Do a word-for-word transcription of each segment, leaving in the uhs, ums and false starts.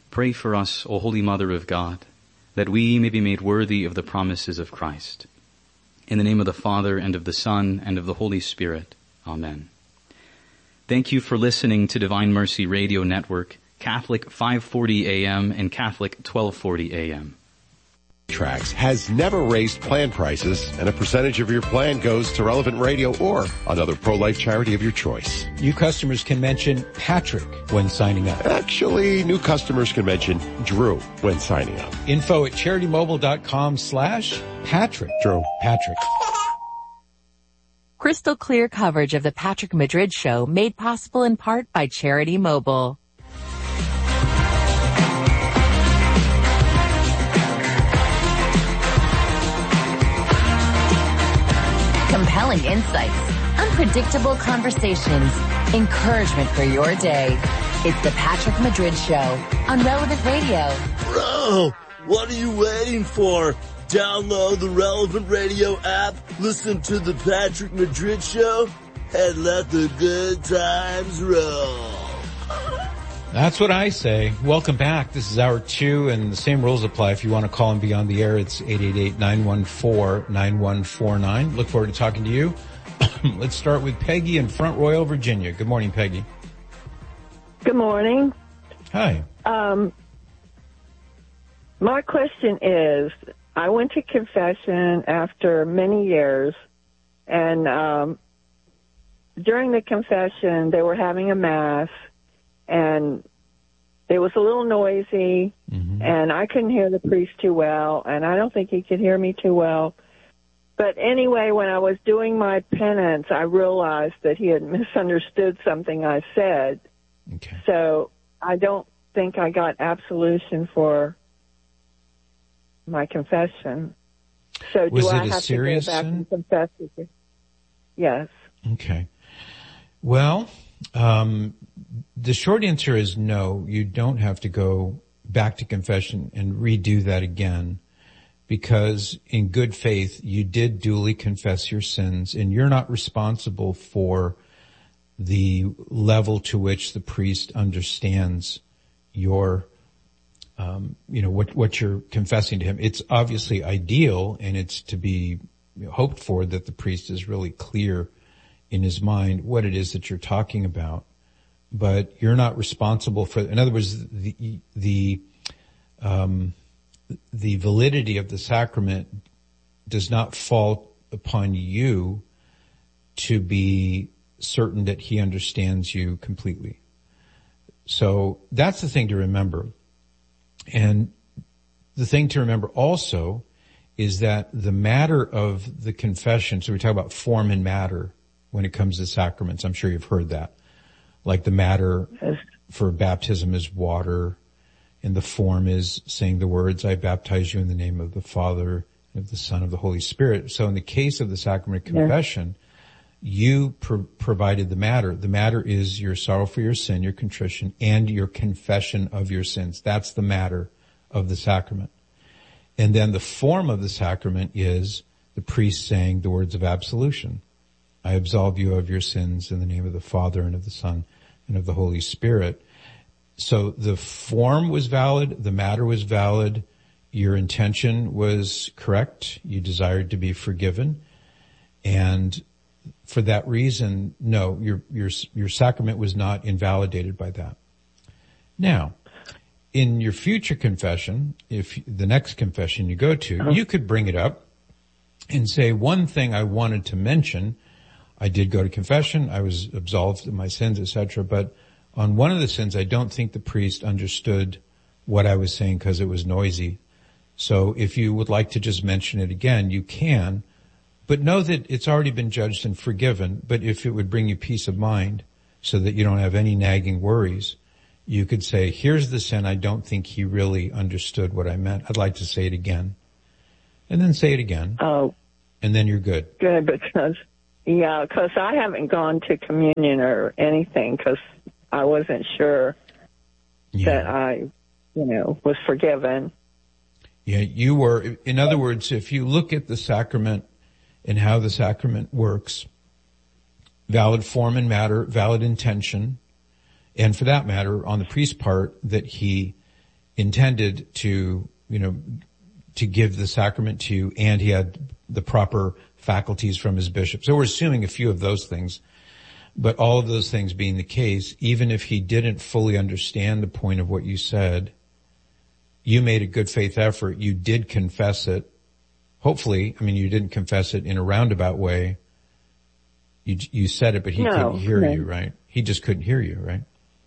Pray for us, O Holy Mother of God, that we may be made worthy of the promises of Christ. In the name of the Father, and of the Son, and of the Holy Spirit. Amen. Thank you for listening to Divine Mercy Radio Network, Catholic five forty A M and Catholic twelve forty A M. Tracks has never raised plan prices, and a percentage of your plan goes to Relevant Radio or another pro-life charity of your choice. New customers can mention Patrick when signing up. Actually, new customers can mention Drew when signing up. Info at CharityMobile.com slash Patrick. Drew. Patrick. Crystal clear coverage of the Patrick Madrid Show made possible in part by Charity Mobile. Compelling insights, unpredictable conversations, encouragement for your day. It's the Patrick Madrid Show on Relevant Radio. Bro, what are you waiting for? Download the Relevant Radio app, listen to the Patrick Madrid Show, and let the good times roll. That's what I say. Welcome back. This is hour two, and the same rules apply. If you want to call and be on the air, it's eight eight eight, nine one four, nine one four nine. Look forward to talking to you. Let's start with Peggy in Front Royal, Virginia. Good morning, Peggy. Good morning. Hi. Um, my question is, I went to confession after many years, and um, during the confession, they were having a mass, and it was a little noisy, mm-hmm. and I couldn't hear the priest too well, and I don't think he could hear me too well. But anyway, when I was doing my penance, I realized that he had misunderstood something I said. Okay. So I don't think I got absolution for my confession. So was do it I a have serious to go back sin? and confess with you? Yes. Okay. Well, um, the short answer is no. You don't have to go back to confession and redo that again, because in good faith, you did duly confess your sins, and you're not responsible for the level to which the priest understands your, um, you know, what, what you're confessing to him. It's obviously ideal, and it's to be hoped for that the priest is really clear in his mind what it is that you're talking about. But you're not responsible for, in other words, the, the, um, the validity of the sacrament does not fall upon you to be certain that he understands you completely. So that's the thing to remember. And the thing to remember also is that the matter of the confession, so we talk about form and matter when it comes to sacraments. I'm sure you've heard that. Like the matter for baptism is water, and the form is saying the words, I baptize you in the name of the Father, and of the Son, of the Holy Spirit. So in the case of the sacrament of confession, yeah. you pro- provided the matter. The matter is your sorrow for your sin, your contrition, and your confession of your sins. That's the matter of the sacrament. And then the form of the sacrament is the priest saying the words of absolution. I absolve you of your sins in the name of the Father and of the Son and of the Holy Spirit. So the form was valid, the matter was valid, your intention was correct, you desired to be forgiven, and for that reason, no, your your your sacrament was not invalidated by that. Now, in your future confession, if the next confession you go to, you could bring it up and say, one thing I wanted to mention, I did go to confession, I was absolved of my sins, et cetera, but on one of the sins, I don't think the priest understood what I was saying because it was noisy. So if you would like to just mention it again, you can, but know that it's already been judged and forgiven. But if it would bring you peace of mind so that you don't have any nagging worries, you could say, here's the sin. I don't think he really understood what I meant. I'd like to say it again. And then say it again. Oh. And then you're good. Good, because, yeah, because I haven't gone to communion or anything because I wasn't sure yeah. that I, you know, was forgiven. Yeah, you were. In other words, if you look at the sacrament and how the sacrament works, valid form and matter, valid intention, and for that matter, on the priest's part, that he intended to, you know, to give the sacrament to you, and he had the proper faculties from his bishop. So we're assuming a few of those things. But all of those things being the case, even if he didn't fully understand the point of what you said, you made a good faith effort. You did confess it. Hopefully, I mean, you didn't confess it in a roundabout way. You you said it, but he no, couldn't hear no. you, right? He just couldn't hear you, right?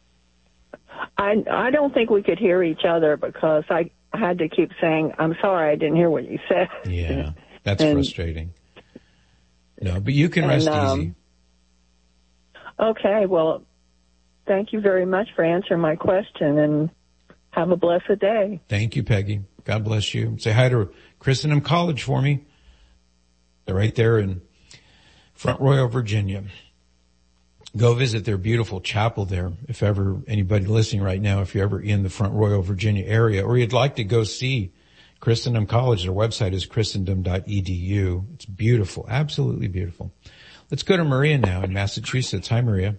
I I don't think we could hear each other because I had to keep saying, I'm sorry, I didn't hear what you said. Yeah, that's and, frustrating. No, but you can and, rest um, easy. Okay, well, thank you very much for answering my question, and have a blessed day. Thank you, Peggy. God bless you. Say hi to Christendom College for me. They're right there in Front Royal, Virginia. Go visit their beautiful chapel there. If ever anybody listening right now, if you're ever in the Front Royal, Virginia area, or you'd like to go see Christendom College, their website is christendom dot e d u. It's beautiful, absolutely beautiful. Let's go to Maria now in Massachusetts. Hi, Maria.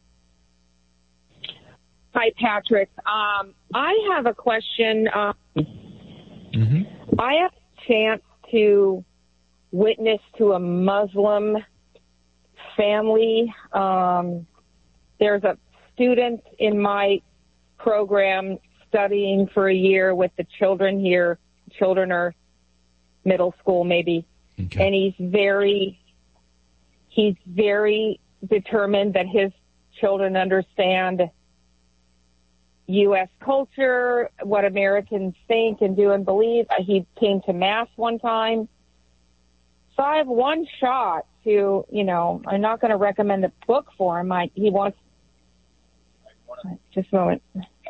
Hi, Patrick. Um, I have a question. Um, mm-hmm. I have a chance to witness to a Muslim family. Um, there's a student in my program studying for a year with the children here. Children are middle school, maybe. Okay. And he's very, he's very determined that his children understand U S culture, what Americans think and do and believe. He came to Mass one time. So I have one shot to, you know, I'm not going to recommend a book for him. I, he wants, just a moment.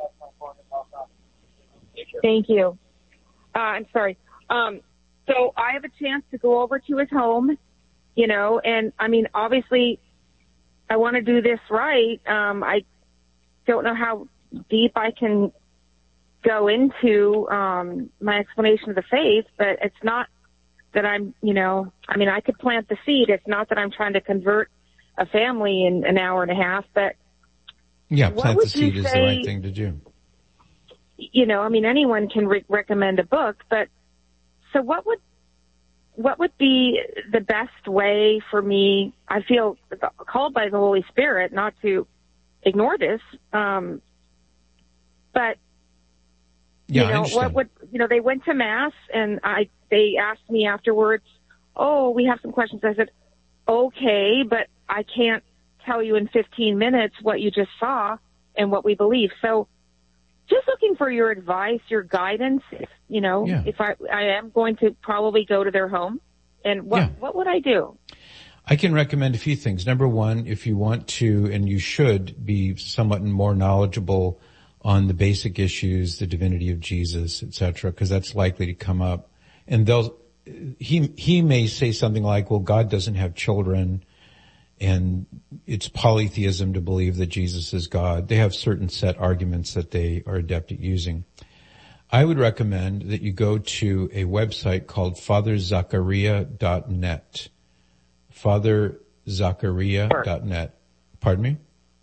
Thank you. Uh, I'm sorry. Um, so I have a chance to go over to his home, you know, and I mean, obviously I want to do this right. Um, I don't know how deep I can go into um, my explanation of the faith, but it's not that I'm, you know, I mean, I could plant the seed. It's not that I'm trying to convert a family in an hour and a half, but yeah, what plant would the seed you is say, the right thing to do. You know, I mean, anyone can re- recommend a book, but so what would what would be the best way for me? I feel called by the Holy Spirit not to ignore this, um, but Yeah, you know, what would, you know, they went to Mass and I, they asked me afterwards, oh, we have some questions. I said, okay, but I can't tell you in fifteen minutes what you just saw and what we believe. So just looking for your advice, your guidance, if, you know, Yeah. if I, I am going to probably go to their home and what, Yeah. what would I do? I can recommend a few things. Number one, if you want to, and you should be somewhat more knowledgeable on the basic issues, the divinity of Jesus, et cetera, because that's likely to come up. And they'll, he, he may say something like, well, God doesn't have children and it's polytheism to believe that Jesus is God. They have certain set arguments that they are adept at using. I would recommend that you go to a website called father zacharia dot net. father zacharia dot net. Pardon me?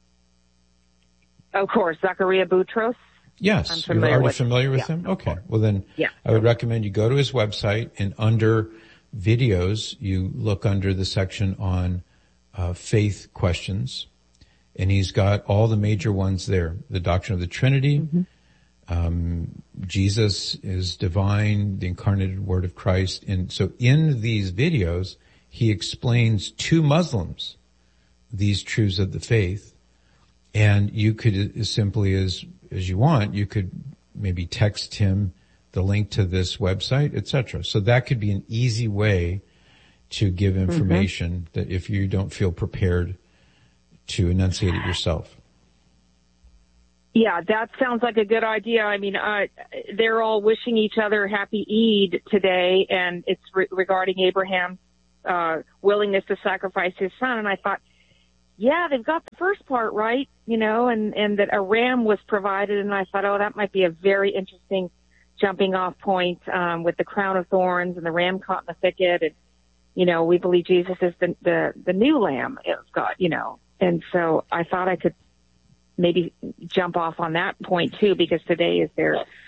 Of course, Zacharia Boutros. Yes. I'm You're familiar already with, familiar with yeah, him? Okay. Well then, yeah. I would recommend you go to his website and under videos, you look under the section on uh, faith questions. And he's got all the major ones there. The doctrine of the Trinity, mm-hmm. um, Jesus is divine, the incarnated word of Christ. And so in these videos, he explains to Muslims these truths of the faith. And you could, as simply as, as you want, you could maybe text him the link to this website, et cetera. So that could be an easy way to give information mm-hmm. that if you don't feel prepared to enunciate it yourself. Yeah, that sounds like a good idea. I mean, uh, they're all wishing each other happy Eid today, and it's re- regarding Abraham's uh, willingness to sacrifice his son. And I thought, yeah, they've got the first part right, you know, and, and that a ram was provided. And I thought, oh, that might be a very interesting jumping off point um, with the crown of thorns and the ram caught in the thicket. And, you know, we believe Jesus is the, the, the new lamb of God, you know. And so I thought I could maybe jump off on that point too, because today is their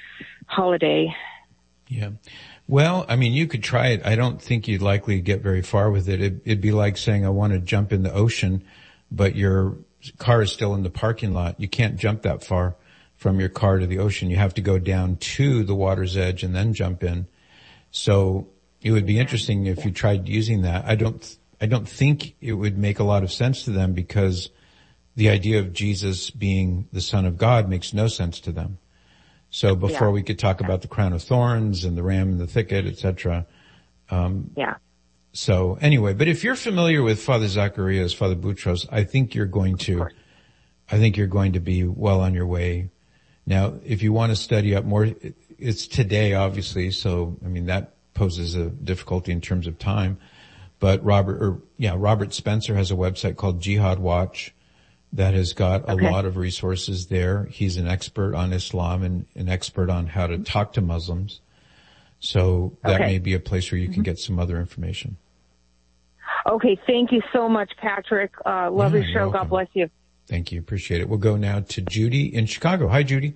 holiday. Yeah. Well, I mean, you could try it. I don't think you'd likely get very far with it. It it'd be like saying, I want to jump in the ocean, but your car is still in the parking lot. You can't jump that far from your car to the ocean. You have to go down to the water's edge and then jump in. So it would be interesting if you tried using that. I don't, I don't think it would make a lot of sense to them because the idea of Jesus being the Son of God makes no sense to them. So before yeah. we could talk about the crown of thorns and the ram in the thicket, et cetera. Um, yeah. So anyway, but if you're familiar with Father Zacharias, Father Boutros, I think you're going to, I think you're going to be well on your way. Now, if you want to study up more, it's today, obviously. So, I mean, that poses a difficulty in terms of time. But Robert, or yeah, Robert Spencer has a website called Jihad Watch that has got a okay. lot of resources there. He's an expert on Islam and an expert on how to talk to Muslims. So that okay. may be a place where you can mm-hmm. get some other information. Okay, thank you so much, Patrick. Uh, love yeah, your show. God bless you. Thank you. Appreciate it. We'll go now to Judy in Chicago. Hi, Judy.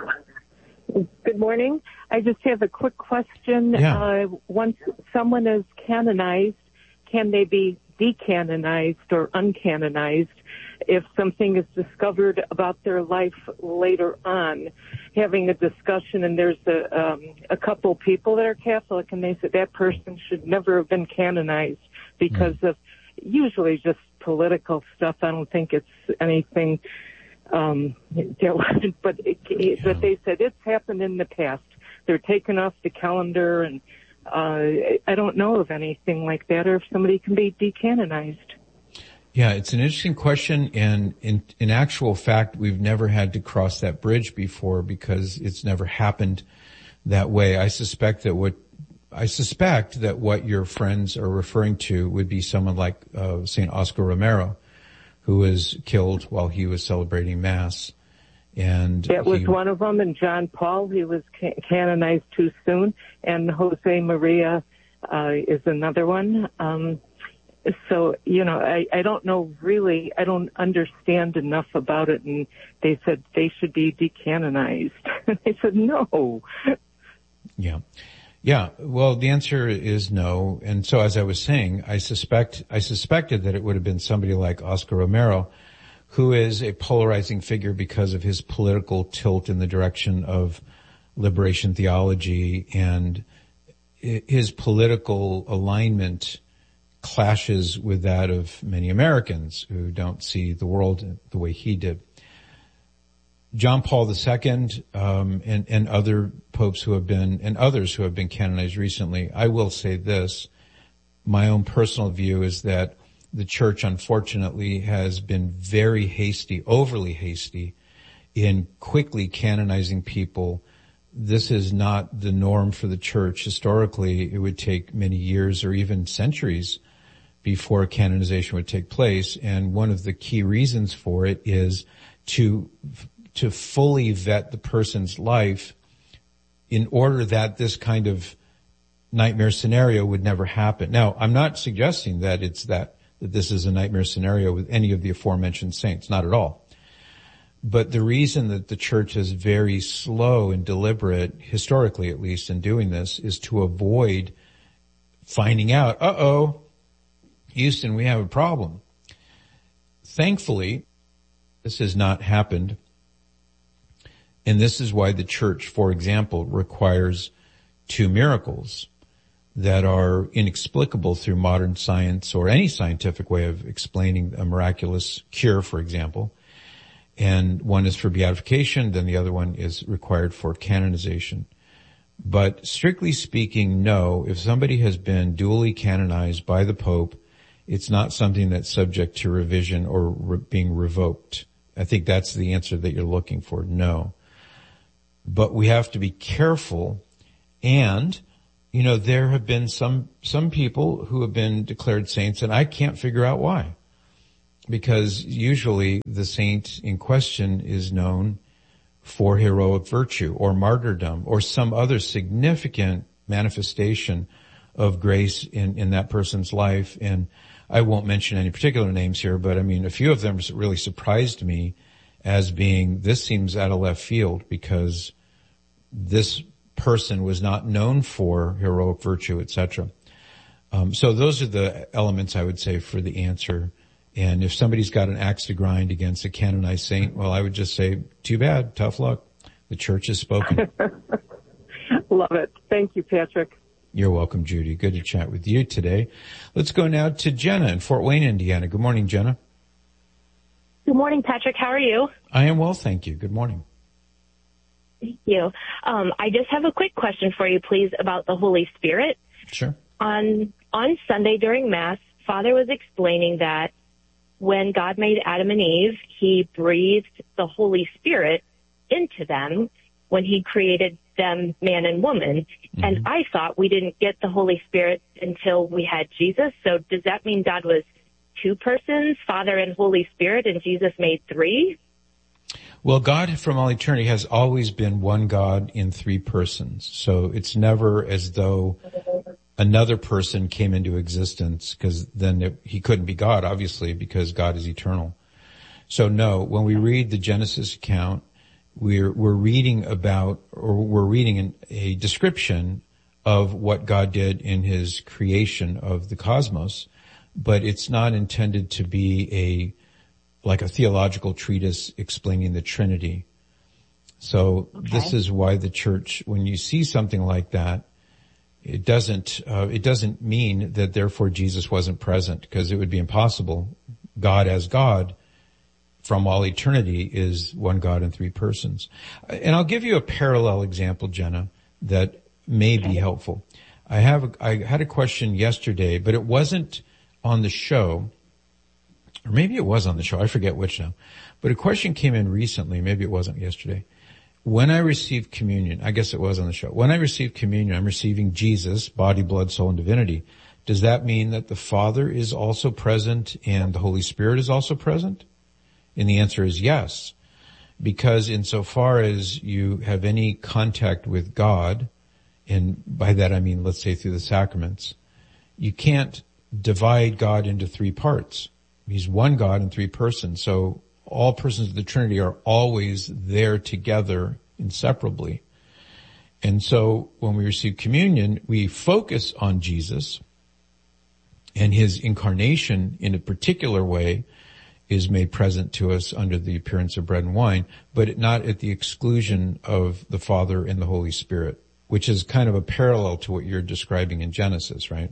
Good morning. I just have a quick question. Yeah. Uh, once someone is canonized, can they be decanonized or uncanonized if something is discovered about their life later on? Having a discussion, and there's a, um, a couple people that are Catholic, and they said that person should never have been canonized because mm. of usually just political stuff. I don't think it's anything, um, but it, it, but they said it's happened in the past. They're taken off the calendar, and uh, I don't know of anything like that, or if somebody can be decanonized. Yeah, it's an interesting question, and in, in actual fact, we've never had to cross that bridge before because it's never happened that way. I suspect that what I suspect that what your friends are referring to would be someone like uh, Saint Oscar Romero, who was killed while he was celebrating Mass. And that was he, one of them. And John Paul, he was ca- canonized too soon. And Jose Maria uh, is another one. Um, so, you know, I, I don't know really, I don't understand enough about it. And they said they should be decanonized. I said, no. Yeah. Yeah, well, the answer is no. And so as I was saying, I suspect, I suspected that it would have been somebody like Oscar Romero, who is a polarizing figure because of his political tilt in the direction of liberation theology, and his political alignment clashes with that of many Americans who don't see the world the way he did. John Paul the Second, um, and, and other popes who have been, and others who have been canonized recently, I will say this, my own personal view is that the church, unfortunately, has been very hasty, overly hasty, in quickly canonizing people. This is not the norm for the church. Historically, it would take many years or even centuries before canonization would take place, and one of the key reasons for it is to to fully vet the person's life in order that this kind of nightmare scenario would never happen. Now, I'm not suggesting that it's that, that this is a nightmare scenario with any of the aforementioned saints, not at all. But the reason that the church is very slow and deliberate, historically at least, in doing this is to avoid finding out, uh-oh, Houston, we have a problem. Thankfully, this has not happened. And this is why the church, for example, requires two miracles that are inexplicable through modern science or any scientific way of explaining a miraculous cure, for example. And one is for beatification, then the other one is required for canonization. But strictly speaking, no, if somebody has been duly canonized by the Pope, it's not something that's subject to revision or re- being revoked. I think that's the answer that you're looking for, no. But we have to be careful, and, you know, there have been some, some people who have been declared saints, and I can't figure out why. Because usually the saint in question is known for heroic virtue or martyrdom or some other significant manifestation of grace in, in that person's life. And I won't mention any particular names here, but I mean, a few of them really surprised me as being, this seems out of left field, because this person was not known for heroic virtue, et cetera. Um, so those are the elements I would say for the answer. And if somebody's got an axe to grind against a canonized saint, well, I would just say, too bad, tough luck. The church has spoken. Love it. Thank you, Patrick. You're welcome, Judy. Good to chat with you today. Let's go now to Jenna in Fort Wayne, Indiana. Good morning, Jenna. Good morning, Patrick. How are you? I am well, thank you. Good morning. Thank you. Um, I just have a quick question for you, please, about the Holy Spirit. Sure. On on Sunday during Mass, Father was explaining that when God made Adam and Eve, he breathed the Holy Spirit into them when he created them man and woman. Mm-hmm. And I thought we didn't get the Holy Spirit until we had Jesus. So does that mean God was two persons, Father and Holy Spirit, and Jesus made three? Well, God from all eternity has always been one God in three persons. So it's never as though another person came into existence, because then it, he couldn't be God, obviously, because God is eternal. So no, when we read the Genesis account, we're, we're reading about, or we're reading an, a description of what God did in his creation of the cosmos, but it's not intended to be a, like a theological treatise explaining the Trinity. So okay. This is why the church, when you see something like that, it doesn't, uh, it doesn't mean that therefore Jesus wasn't present, because it would be impossible. God as God from all eternity is one God in three persons. And I'll give you a parallel example, Jenna, that may be helpful. I have, a, I had a question yesterday, but it wasn't on the show, or maybe it was on the show. I forget which now, but a question came in recently. Maybe it wasn't yesterday. When I received communion, I guess it was on the show. When I received communion, I'm receiving Jesus, body, blood, soul, and divinity. Does that mean that the Father is also present and the Holy Spirit is also present? And the answer is yes, because insofar as you have any contact with God, and by that I mean, let's say through the sacraments, you can't divide God into three parts. He's one God in three persons. So all persons of the Trinity are always there together inseparably. And so when we receive communion, we focus on Jesus, and his incarnation in a particular way is made present to us under the appearance of bread and wine, but not at the exclusion of the Father and the Holy Spirit, which is kind of a parallel to what you're describing in Genesis, right?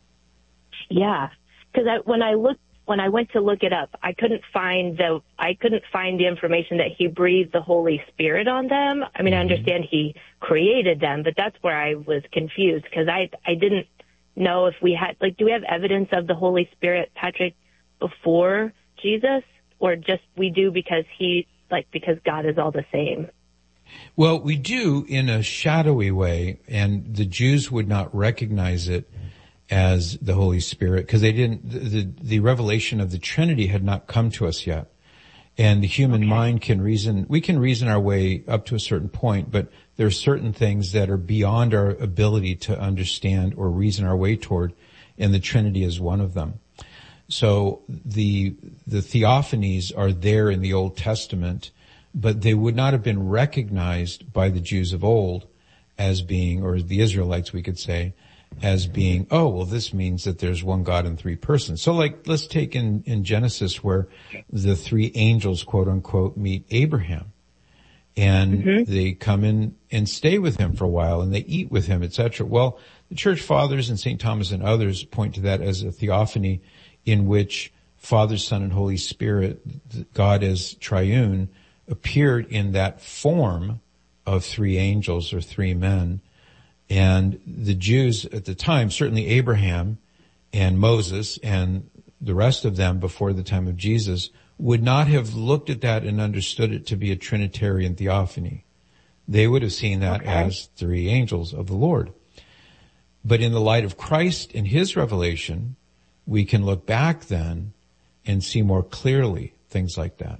Yeah, because I, when I looked, when I went to look it up, I couldn't find the I couldn't find the information that he breathed the Holy Spirit on them. I mean, mm-hmm. I understand he created them, but that's where I was confused, because I I didn't know if we had, like, do we have evidence of the Holy Spirit, Patrick, before Jesus, or just we do because he, like, because God is all the same? Well, we do in a shadowy way, and the Jews would not recognize it as the Holy Spirit, because they didn't, the, the revelation of the Trinity had not come to us yet. And the human okay. mind can reason, we can reason our way up to a certain point, but there are certain things that are beyond our ability to understand or reason our way toward, and the Trinity is one of them. So the, the theophanies are there in the Old Testament, but they would not have been recognized by the Jews of old as being, or the Israelites we could say, as being, oh, well, this means that there's one God in three persons. So like, let's take in, in Genesis where the three angels, quote unquote, meet Abraham, and mm-hmm. they come in and stay with him for a while, and they eat with him, et cetera. Well, the church fathers and Saint Thomas and others point to that as a theophany in which Father, Son, and Holy Spirit, God as triune, appeared in that form of three angels or three men. And the Jews at the time, certainly Abraham and Moses and the rest of them before the time of Jesus, would not have looked at that and understood it to be a Trinitarian theophany. They would have seen that okay. as three angels of the Lord. But in the light of Christ and his revelation, we can look back then and see more clearly things like that.